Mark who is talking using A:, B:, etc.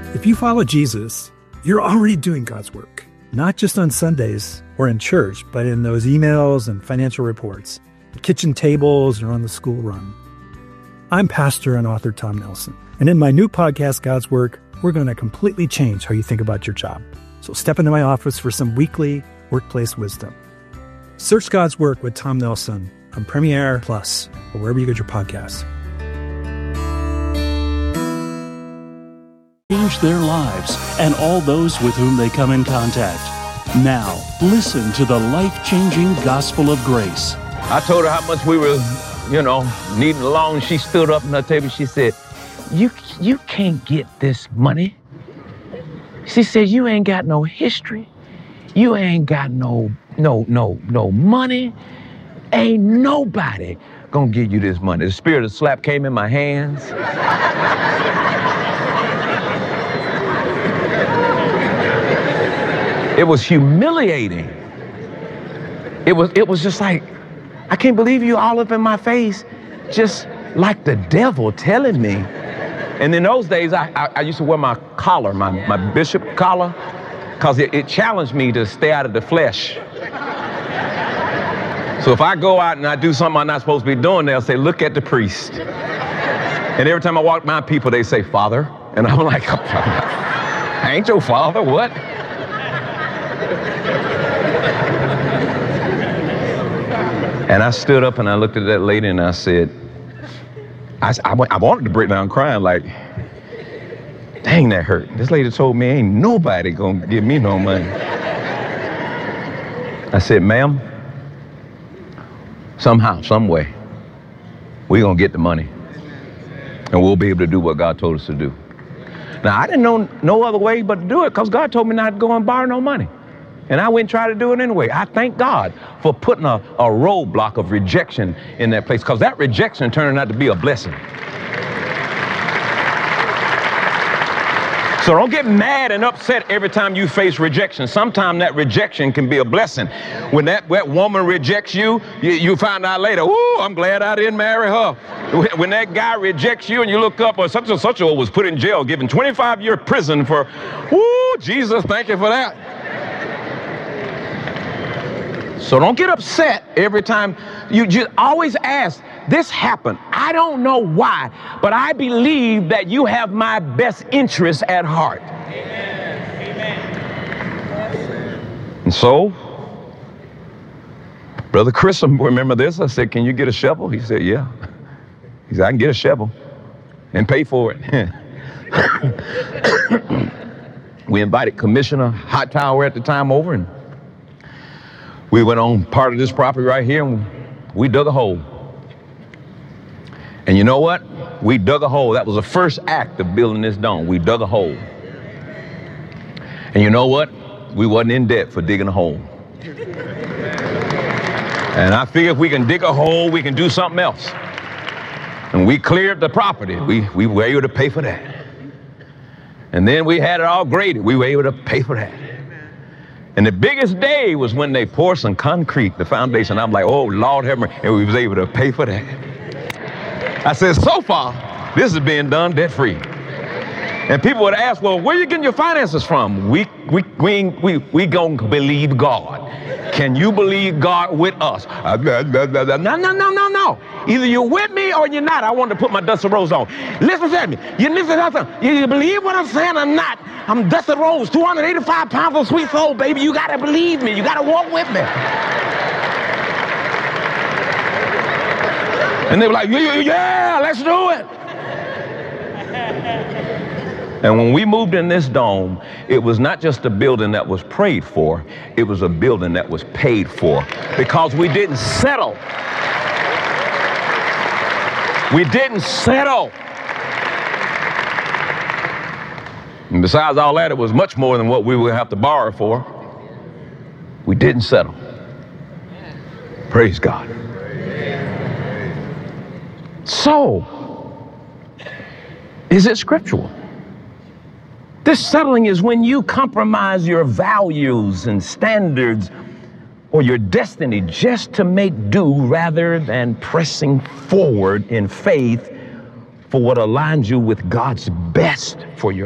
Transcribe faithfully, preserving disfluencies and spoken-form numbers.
A: If you follow Jesus, you're already doing God's work, not just on Sundays or in church, but in those emails and financial reports, the kitchen tables, or on the school run. I'm pastor and author Tom Nelson, and in my new podcast, God's Work, we're going to completely change how you think about your job. So step into my office for some weekly workplace wisdom. Search God's Work with Tom Nelson on Premiere Plus or wherever you get your podcasts.
B: Change their lives and all those with whom they come in contact. Now, listen to the life-changing gospel of grace.
C: I told her how much we were, you know, needing a loan. She stood up on her table. She said, you, you can't get this money. She said, you ain't got no history. You ain't got no, no, no, no money. Ain't nobody gonna give you this money. The spirit of slap came in my hands. It was humiliating. It was, it was just like, I can't believe you all up in my face, just like the devil telling me. And in those days, I, I, I used to wear my collar, my, my bishop collar, because it, it challenged me to stay out of the flesh. So if I go out and I do something I'm not supposed to be doing, they'll say, look at the priest. And every time I walk by people, they say, Father. And I'm like, I ain't your father, what? And I stood up and I looked at that lady and I said, I, I, I wanted to break down crying like, dang, that hurt. This lady told me ain't nobody gonna give me no money. I said, ma'am, somehow, some way, we're gonna get the money and we'll be able to do what God told us to do. Now, I didn't know no other way but to do it because God told me not to go and borrow no money. And I went and tried to do it anyway. I thank God for putting a, a roadblock of rejection in that place, because that rejection turned out to be a blessing. So don't get mad and upset every time you face rejection. Sometimes that rejection can be a blessing. When that, that woman rejects you, you, you find out later, ooh, I'm glad I didn't marry her. When that guy rejects you and you look up, or such and such a was put in jail, given twenty-five year prison for, ooh, Jesus, thank you for that. So don't get upset every time. You just always ask, this happened. I don't know why, but I believe that you have my best interest at heart. Amen. Amen. And so, Brother Chris, remember this? I said, can you get a shovel? He said, yeah. He said, I can get a shovel and pay for it. We invited Commissioner Hightower at the time over, and we went on part of this property right here, and we dug a hole. And you know what? We dug a hole. That was the first act of building this dome. We dug a hole. And you know what? We wasn't in debt for digging a hole. And I figure if we can dig a hole, we can do something else. And we cleared the property. We, we were able to pay for that. And then we had it all graded. We were able to pay for that. And the biggest day was when they poured some concrete, the foundation. I'm like, oh, Lord have mercy. And we was able to pay for that. I said, so far, this is being done debt-free. And people would ask, well, where are you getting your finances from? We, we, we, we, we gonna believe God. Can you believe God with us? Uh, no, no, no, no, no, no. Either you're with me or you're not. I want to put my Dusty Rose on. Listen to me. You listen to something. You believe what I'm saying or not? I'm Dusty Rose, two hundred eighty-five pounds of sweet soul, baby. You got to believe me. You got to walk with me. And they were like, yeah, yeah, let's do it. And when we moved in this dome, it was not just a building that was prayed for, it was a building that was paid for, because we didn't settle. We didn't settle. And besides all that, it was much more than what we would have to borrow for. We didn't settle. Praise God. So, is it scriptural? This settling is when you compromise your values and standards or your destiny just to make do rather than pressing forward in faith for what aligns you with God's best for your